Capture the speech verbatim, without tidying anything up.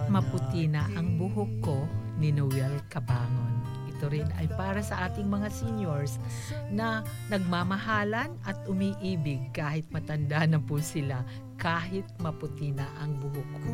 Maputi na ang buhok ko ni Noel Cabangon. Ito rin ay para sa ating mga seniors na nagmamahalan at umiibig kahit matanda na po sila, kahit maputi na ang buhok ko.